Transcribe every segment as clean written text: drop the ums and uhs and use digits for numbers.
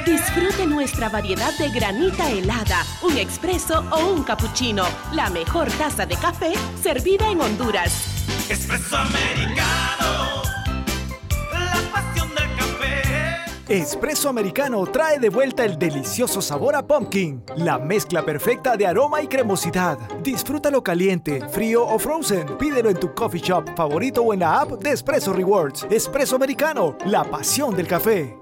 Disfrute nuestra variedad de granita helada, un expreso o un cappuccino. La mejor taza de café servida en Honduras. Espresso americano, la pasión del café. Espresso Americano trae de vuelta el delicioso sabor a pumpkin, la mezcla perfecta de aroma y cremosidad. Disfrútalo caliente, frío o frozen. Pídelo en tu coffee shop favorito o en la app de Espresso Rewards. Espresso Americano, la pasión del café.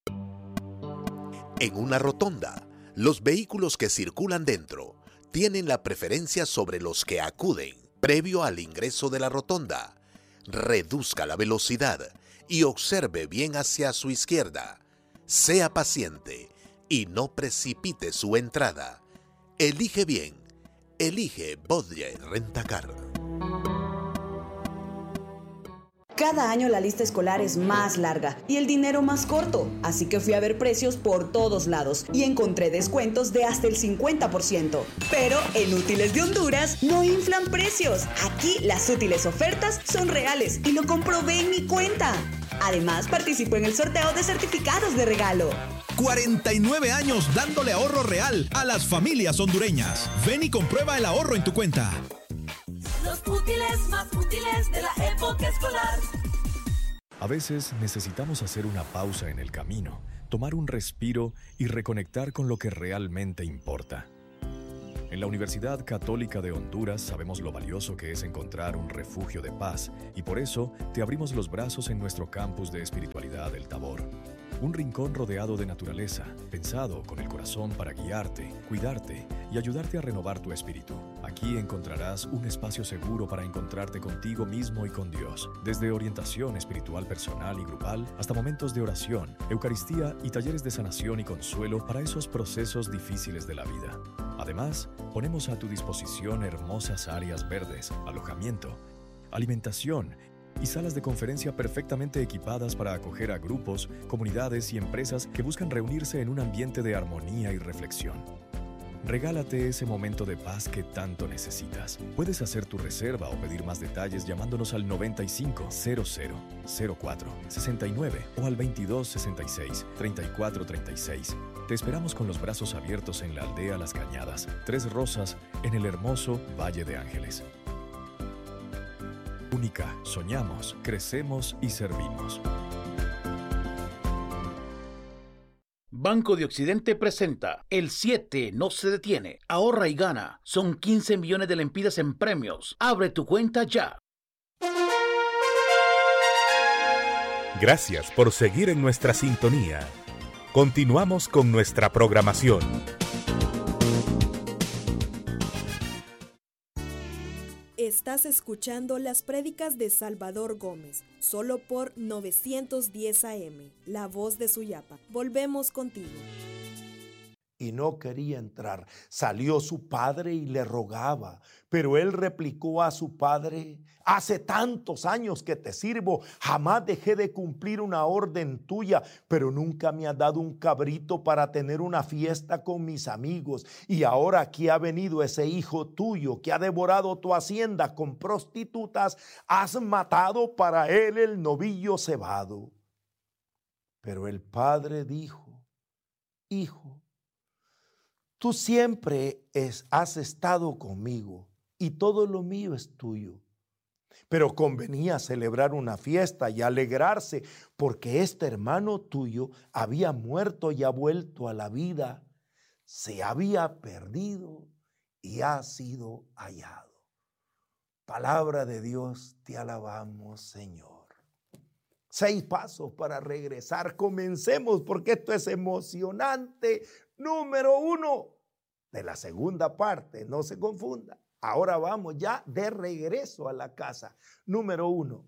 En una rotonda, los vehículos que circulan dentro tienen la preferencia sobre los que acuden previo al ingreso de la rotonda. Reduzca la velocidad y observe bien hacia su izquierda. Sea paciente y no precipite su entrada. Elige bien. Elige Bodje Rentacar. Cada año la lista escolar es más larga y el dinero más corto, así que fui a ver precios por todos lados y encontré descuentos de hasta el 50%. Pero en Útiles de Honduras no inflan precios. Aquí las útiles ofertas son reales y lo comprobé en mi cuenta. Además, participo en el sorteo de certificados de regalo. 49 años dándole ahorro real a las familias hondureñas. Ven y comprueba el ahorro en tu cuenta. Los útiles más útiles de la época escolar. A veces necesitamos hacer una pausa en el camino, tomar un respiro y reconectar con lo que realmente importa. En la Universidad Católica de Honduras sabemos lo valioso que es encontrar un refugio de paz y por eso te abrimos los brazos en nuestro campus de espiritualidad El Tabor. Un rincón rodeado de naturaleza, pensado con el corazón para guiarte, cuidarte y ayudarte a renovar tu espíritu. Aquí encontrarás un espacio seguro para encontrarte contigo mismo y con Dios, desde orientación espiritual personal y grupal hasta momentos de oración, Eucaristía y talleres de sanación y consuelo para esos procesos difíciles de la vida. Además, ponemos a tu disposición hermosas áreas verdes, alojamiento, alimentación y salas de conferencia perfectamente equipadas para acoger a grupos, comunidades y empresas que buscan reunirse en un ambiente de armonía y reflexión. Regálate ese momento de paz que tanto necesitas. Puedes hacer tu reserva o pedir más detalles llamándonos al 95 00 04 69 o al 22 66 34 36. Te esperamos con los brazos abiertos en la aldea Las Cañadas, Tres Rosas, en el hermoso Valle de Ángeles. Única, soñamos, crecemos y servimos. Banco de Occidente presenta El 7 no se detiene. Ahorra y gana. Son 15 millones de lempiras en premios. Abre tu cuenta ya. Gracias por seguir en nuestra sintonía. Continuamos con nuestra programación. Estás escuchando las prédicas de Salvador Gómez, solo por 910 AM, La Voz de Suyapa. Volvemos contigo. Y no quería entrar. Salió su padre y le rogaba, pero él replicó a su padre: hace tantos años que te sirvo, jamás dejé de cumplir una orden tuya, pero nunca me has dado un cabrito para tener una fiesta con mis amigos. Y ahora aquí ha venido ese hijo tuyo que ha devorado tu hacienda con prostitutas, has matado para él el novillo cebado. Pero el padre dijo: hijo, tú siempre has estado conmigo y todo lo mío es tuyo. Pero convenía celebrar una fiesta y alegrarse porque este hermano tuyo había muerto y ha vuelto a la vida. Se había perdido y ha sido hallado. Palabra de Dios, te alabamos, Señor. 6 pasos para regresar. Comencemos porque esto es emocionante. Número 1 de la segunda parte, no se confunda. Ahora vamos ya de regreso a la casa. Número 1,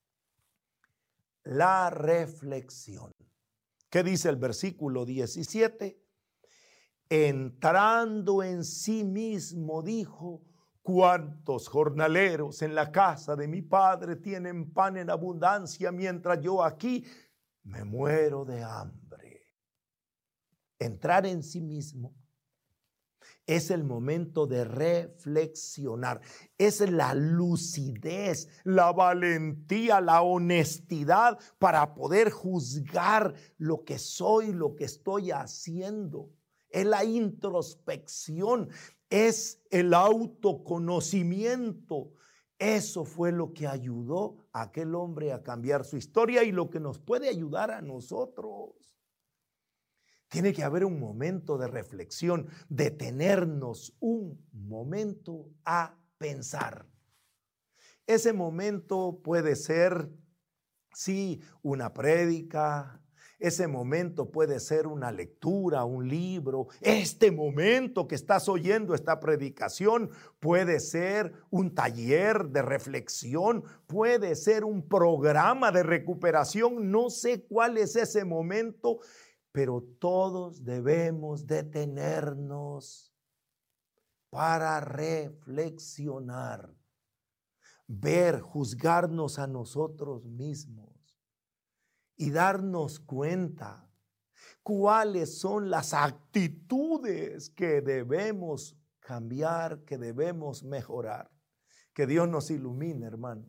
la reflexión. ¿Qué dice el versículo 17? Entrando en sí mismo dijo: ¿cuántos jornaleros en la casa de mi padre tienen pan en abundancia mientras yo aquí me muero de hambre? Entrar en sí mismo Es el momento de reflexionar. Es la lucidez, la valentía, la honestidad para poder juzgar lo que soy, lo que estoy haciendo. Es la introspección, es el autoconocimiento. Eso fue lo que ayudó a aquel hombre a cambiar su historia y lo que nos puede ayudar a nosotros. Tiene que haber un momento de reflexión, detenernos un momento a pensar. Ese momento puede ser, sí, una prédica. Ese momento puede ser una lectura, un libro. Este momento que estás oyendo esta predicación puede ser un taller de reflexión, puede ser un programa de recuperación. No sé cuál es ese momento, pero todos debemos detenernos para reflexionar, ver, juzgarnos a nosotros mismos y darnos cuenta cuáles son las actitudes que debemos cambiar, que debemos mejorar. Que Dios nos ilumine, hermano.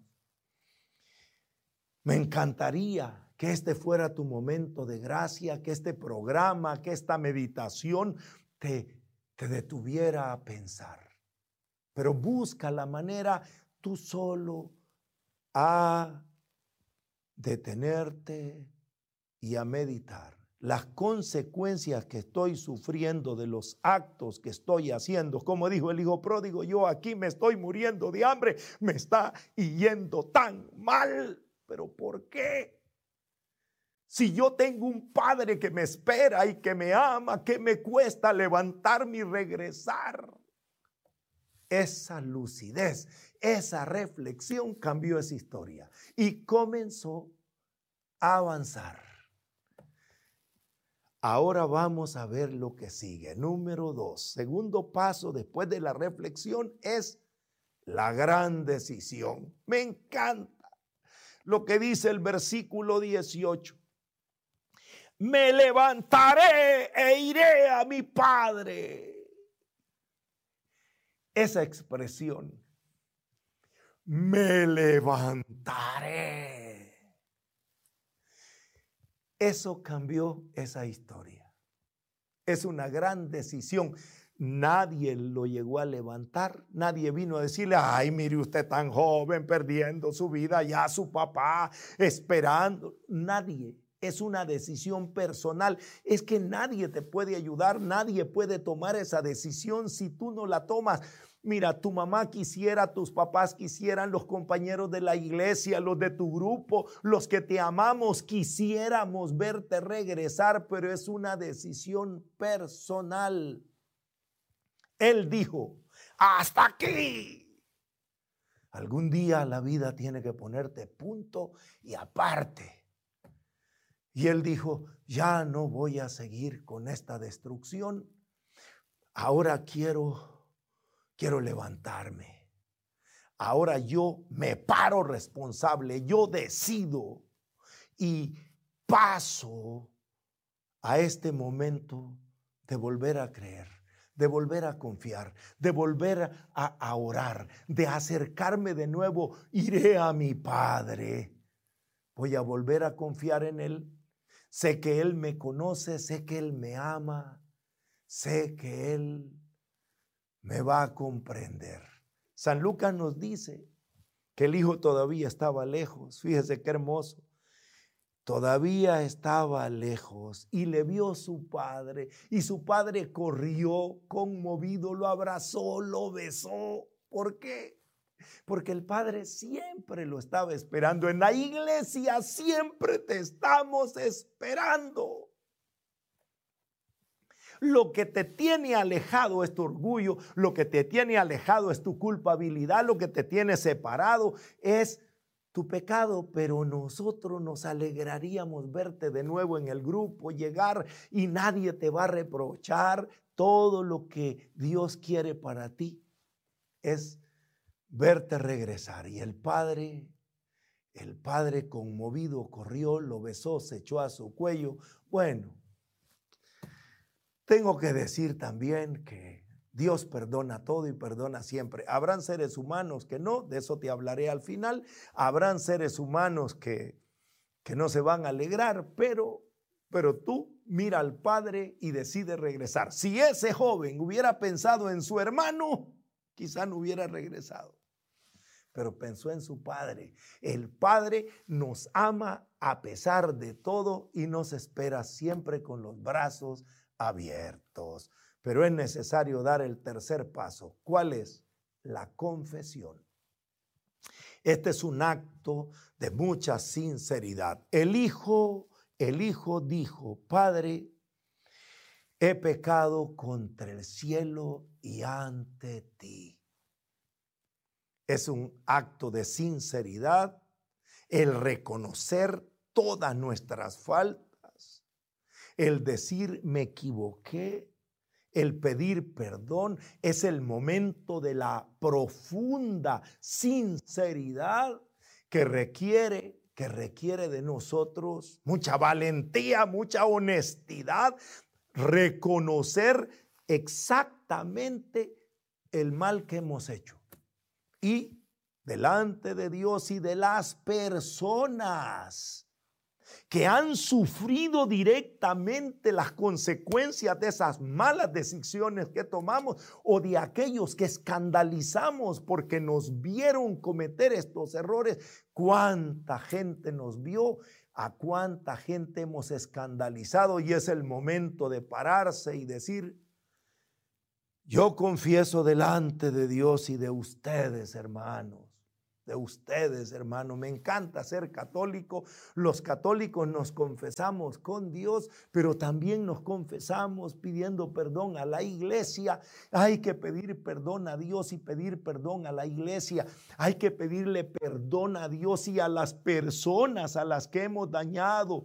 Me encantaría que este fuera tu momento de gracia, que este programa, que esta meditación te detuviera a pensar. Pero busca la manera tú solo a detenerte y a meditar. Las consecuencias que estoy sufriendo de los actos que estoy haciendo. Como dijo el hijo pródigo, yo aquí me estoy muriendo de hambre, me está yendo tan mal. ¿Pero por qué? Si yo tengo un padre que me espera y que me ama, ¿qué me cuesta levantarme y regresar? Esa lucidez, esa reflexión cambió esa historia y comenzó a avanzar. Ahora vamos a ver lo que sigue. Número 2, segundo paso después de la reflexión es la gran decisión. Me encanta lo que dice el versículo 18. Me levantaré e iré a mi padre. Esa expresión, me levantaré. Eso cambió esa historia. Es una gran decisión. Nadie lo llegó a levantar. Nadie vino a decirle, ay, mire usted tan joven, perdiendo su vida, ya su papá esperando. Nadie. Es una decisión personal. Es que nadie te puede ayudar, nadie puede tomar esa decisión si tú no la tomas. Mira, tu mamá quisiera, tus papás quisieran, los compañeros de la iglesia, los de tu grupo, los que te amamos, quisiéramos verte regresar, pero es una decisión personal. Él dijo, hasta aquí. Algún día la vida tiene que ponerte punto y aparte. Y él dijo, ya no voy a seguir con esta destrucción. Ahora quiero levantarme. Ahora yo me paro responsable, yo decido y paso a este momento de volver a creer, de volver a confiar, de volver a orar, de acercarme de nuevo. Iré a mi Padre. Voy a volver a confiar en Él. Sé que Él me conoce, sé que Él me ama, sé que Él me va a comprender. San Lucas nos dice que el hijo todavía estaba lejos. Fíjese qué hermoso. Todavía estaba lejos y le vio su padre y su padre corrió conmovido, lo abrazó, lo besó. ¿Por qué? Porque el Padre siempre lo estaba esperando. En la iglesia siempre te estamos esperando. Lo que te tiene alejado es tu orgullo, lo que te tiene alejado es tu culpabilidad, lo que te tiene separado es tu pecado, pero nosotros nos alegraríamos verte de nuevo en el grupo, llegar y nadie te va a reprochar. Todo lo que Dios quiere para ti es verte regresar. Y el padre conmovido corrió, lo besó, se echó a su cuello. Bueno, tengo que decir también que Dios perdona todo y perdona siempre. Habrán seres humanos que no, de eso te hablaré al final. Habrán seres humanos que no se van a alegrar, pero tú mira al Padre y decide regresar. Si ese joven hubiera pensado en su hermano, quizá no hubiera regresado. Pero pensó en su Padre. El Padre nos ama a pesar de todo y nos espera siempre con los brazos abiertos. Pero es necesario dar el tercer paso. ¿Cuál es? La confesión. Este es un acto de mucha sinceridad. El hijo dijo: Padre, he pecado contra el cielo y ante ti. Es un acto de sinceridad, el reconocer todas nuestras faltas, el decir me equivoqué, el pedir perdón. Es el momento de la profunda sinceridad que requiere de nosotros mucha valentía, mucha honestidad, reconocer exactamente el mal que hemos hecho. Y delante de Dios y de las personas que han sufrido directamente las consecuencias de esas malas decisiones que tomamos, o de aquellos que escandalizamos porque nos vieron cometer estos errores. ¿Cuánta gente nos vio? ¿A cuánta gente hemos escandalizado? Y es el momento de pararse y decir: yo confieso delante de Dios y de ustedes, hermanos. De ustedes, hermanos. Me encanta ser católico. Los católicos nos confesamos con Dios, pero también nos confesamos pidiendo perdón a la iglesia. Hay que pedir perdón a Dios y pedir perdón a la iglesia. Hay que pedirle perdón a Dios y a las personas a las que hemos dañado.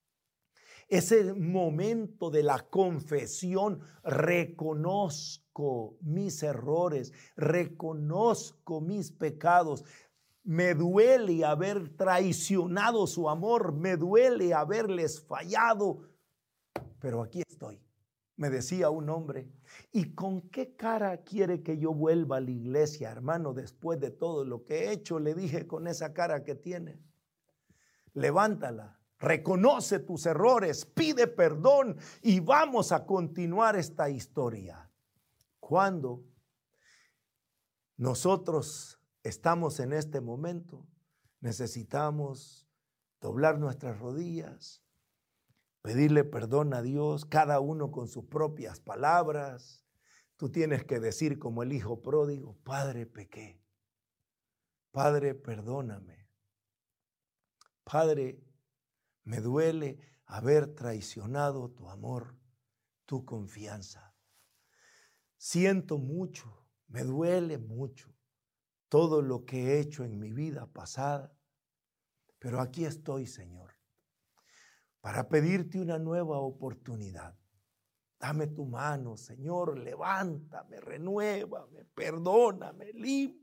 Es el momento de la confesión. Reconozco mis errores, reconozco mis pecados. Me duele haber traicionado su amor, me duele haberles fallado, pero aquí estoy. Me decía un hombre: ¿y con qué cara quiere que yo vuelva a la iglesia, hermano, después de todo lo que he hecho? Le dije: con esa cara que tienes, levántala. Reconoce tus errores, pide perdón y vamos a continuar esta historia. Cuando nosotros estamos en este momento, necesitamos doblar nuestras rodillas, pedirle perdón a Dios, cada uno con sus propias palabras. Tú tienes que decir como el hijo pródigo: Padre, pequé. Padre, perdóname. Padre, me duele haber traicionado tu amor, tu confianza. Siento mucho, me duele mucho todo lo que he hecho en mi vida pasada, pero aquí estoy, Señor, para pedirte una nueva oportunidad. Dame tu mano, Señor, levántame, renuévame, perdóname, límpiame.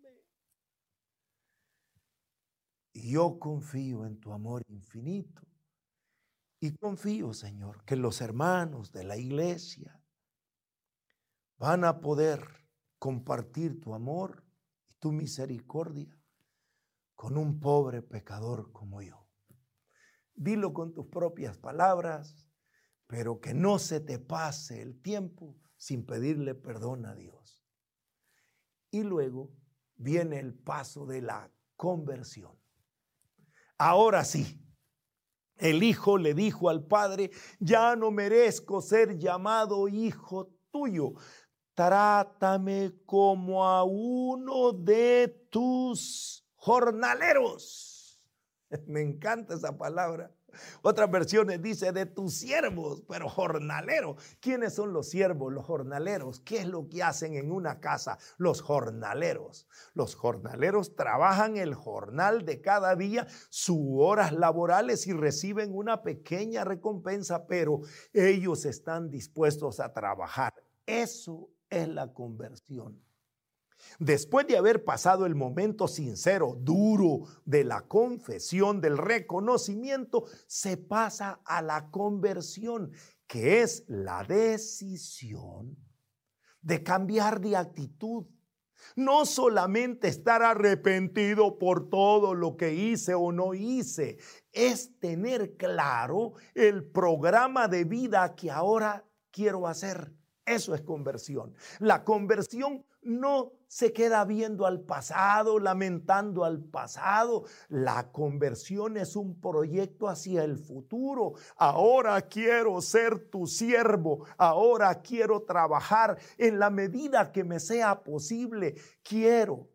Y yo confío en tu amor infinito y confío, Señor, que los hermanos de la iglesia van a poder compartir tu amor y tu misericordia con un pobre pecador como yo. Dilo con tus propias palabras, pero que no se te pase el tiempo sin pedirle perdón a Dios. Y luego viene el paso de la conversión. Ahora sí, el hijo le dijo al padre: ya no merezco ser llamado hijo tuyo. Trátame como a uno de tus jornaleros. Me encanta esa palabra. Otras versiones dice de tus siervos, pero jornalero. ¿Quiénes son los siervos, los jornaleros? ¿Qué es lo que hacen en una casa los jornaleros? Los jornaleros trabajan el jornal de cada día, sus horas laborales, y reciben una pequeña recompensa, pero ellos están dispuestos a trabajar. Eso es la conversión. Después de haber pasado el momento sincero, duro de la confesión, del reconocimiento, se pasa a la conversión, que es la decisión de cambiar de actitud. No solamente estar arrepentido por todo lo que hice o no hice, es tener claro el programa de vida que ahora quiero hacer. Eso es conversión. La conversión no se queda viendo al pasado, lamentando al pasado. La conversión es un proyecto hacia el futuro. Ahora quiero ser tu siervo. Ahora quiero trabajar en la medida que me sea posible. Quiero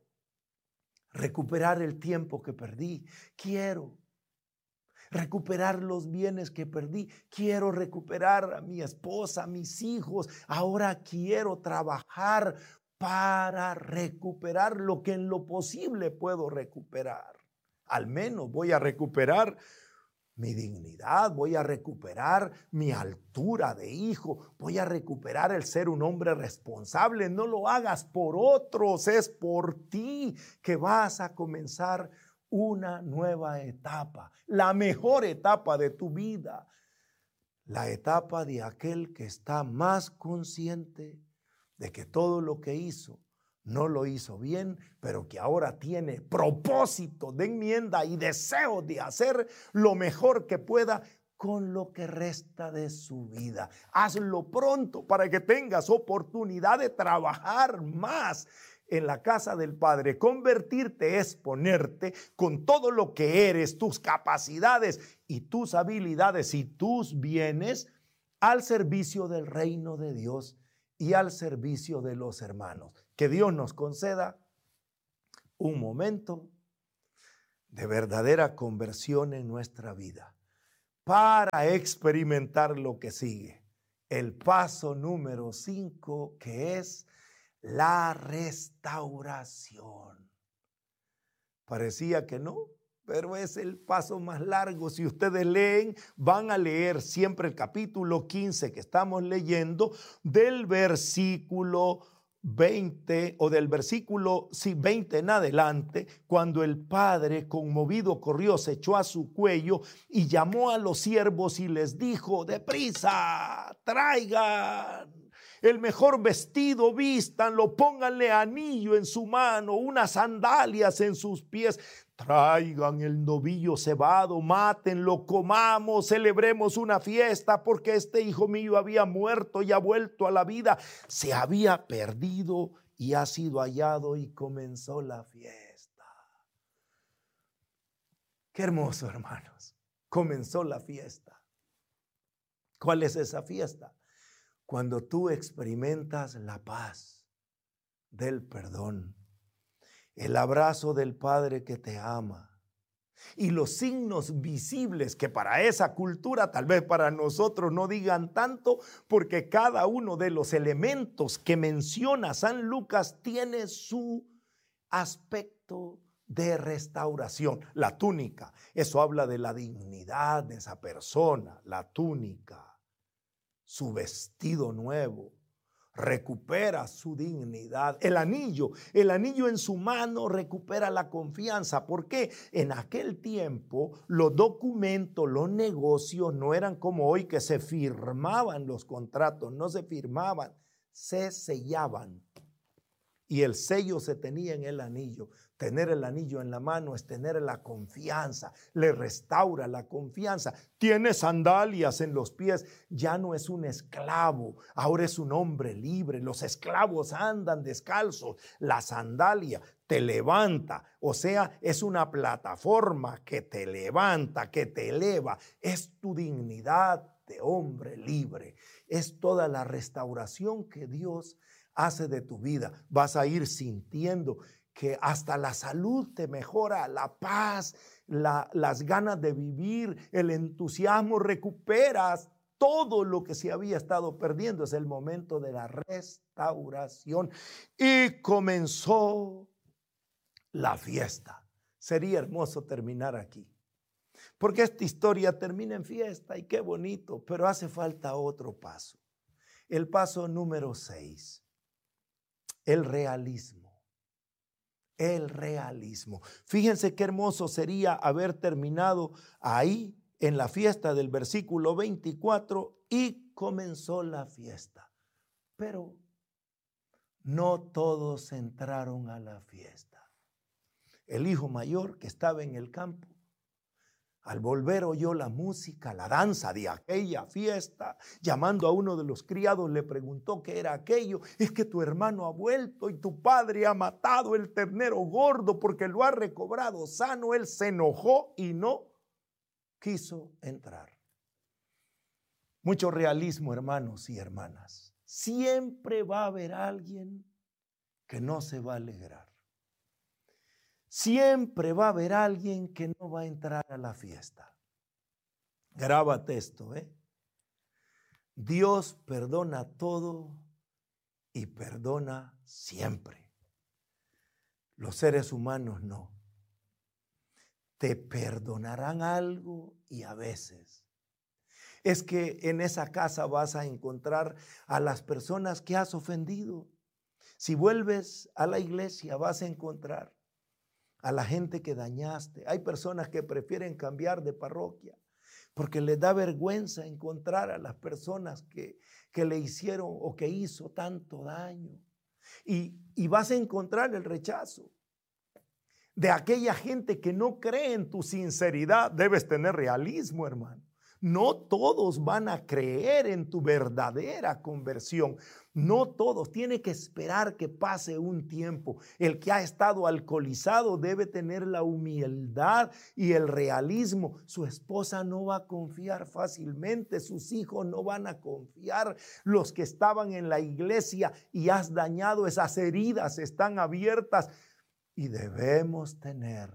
recuperar el tiempo que perdí. Quiero recuperar los bienes que perdí. Quiero recuperar a mi esposa, a mis hijos. Ahora quiero trabajar para recuperar lo que en lo posible puedo recuperar. Al menos voy a recuperar mi dignidad, voy a recuperar mi altura de hijo, voy a recuperar el ser un hombre responsable. No lo hagas por otros, es por ti que vas a comenzar una nueva etapa, la mejor etapa de tu vida, la etapa de aquel que está más consciente de que todo lo que hizo no lo hizo bien, pero que ahora tiene propósito de enmienda y deseo de hacer lo mejor que pueda con lo que resta de su vida. Hazlo pronto para que tengas oportunidad de trabajar más en la casa del Padre. Convertirte es ponerte con todo lo que eres, tus capacidades y tus habilidades y tus bienes al servicio del reino de Dios y al servicio de los hermanos. Que Dios nos conceda un momento de verdadera conversión en nuestra vida para experimentar lo que sigue. El paso número 5, que es la restauración. Parecía que no, pero es el paso más largo. Si ustedes leen, van a leer siempre el capítulo 15 que estamos leyendo, del versículo 20 o del versículo 20 en adelante, cuando el padre conmovido corrió, se echó a su cuello y llamó a los siervos y les dijo: deprisa, traigan el mejor vestido, vístanlo, pónganle anillo en su mano, unas sandalias en sus pies. Traigan el novillo cebado, mátenlo, comamos, celebremos una fiesta, porque este hijo mío había muerto y ha vuelto a la vida. Se había perdido y ha sido hallado, y comenzó la fiesta. Qué hermoso, hermanos. Comenzó la fiesta. ¿Cuál es esa fiesta? Cuando tú experimentas la paz del perdón, el abrazo del Padre que te ama y los signos visibles que para esa cultura, tal vez para nosotros no digan tanto, porque cada uno de los elementos que menciona San Lucas tiene su aspecto de restauración. La túnica, eso habla de la dignidad de esa persona, la túnica. Su vestido nuevo, recupera su dignidad. El anillo en su mano recupera la confianza, porque en aquel tiempo los documentos, los negocios no eran como hoy, que se firmaban los contratos, no se firmaban, se sellaban. Y el sello se tenía en el anillo. Tener el anillo en la mano es tener la confianza, le restaura la confianza. Tiene sandalias en los pies, ya no es un esclavo, ahora es un hombre libre. Los esclavos andan descalzos, la sandalia te levanta, o sea, es una plataforma que te levanta, que te eleva. Es tu dignidad de hombre libre, es toda la restauración que Dios hace de tu vida. Vas a ir sintiendo que hasta la salud te mejora, la paz, las ganas de vivir, el entusiasmo, recuperas todo lo que se había estado perdiendo. Es el momento de la restauración. Y comenzó la fiesta. Sería hermoso terminar aquí, porque esta historia termina en fiesta y qué bonito, pero hace falta otro paso. El paso número 6. El realismo. El realismo. Fíjense qué hermoso sería haber terminado ahí en la fiesta del versículo 24 y comenzó la fiesta. Pero no todos entraron a la fiesta. El hijo mayor, que estaba en el campo, al volver oyó la música, la danza de aquella fiesta. Llamando a uno de los criados le preguntó qué era aquello. Es que tu hermano ha vuelto y tu padre ha matado el ternero gordo porque lo ha recobrado sano. Él se enojó y no quiso entrar. Mucho realismo, hermanos y hermanas. Siempre va a haber alguien que no se va a alegrar. Siempre va a haber alguien que no va a entrar a la fiesta. Grábate esto, Dios perdona todo y perdona siempre. Los seres humanos no. Te perdonarán algo y a veces. Es que en esa casa vas a encontrar a las personas que has ofendido. Si vuelves a la iglesia vas a encontrar a la gente que dañaste. Hay personas que prefieren cambiar de parroquia porque les da vergüenza encontrar a las personas que le hicieron o que hizo tanto daño. Y vas a encontrar el rechazo de aquella gente que no cree en tu sinceridad. Debes tener realismo, hermano. No todos van a creer en tu verdadera conversión. No todos. Tiene que esperar que pase un tiempo. El que ha estado alcoholizado debe tener la humildad y el realismo. Su esposa no va a confiar fácilmente. Sus hijos no van a confiar. Los que estaban en la iglesia y has dañado, esas heridas están abiertas. Y debemos tener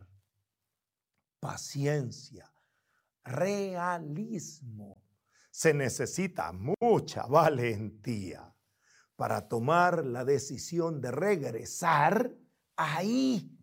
paciencia. Realismo. Se necesita mucha valentía para tomar la decisión de regresar ahí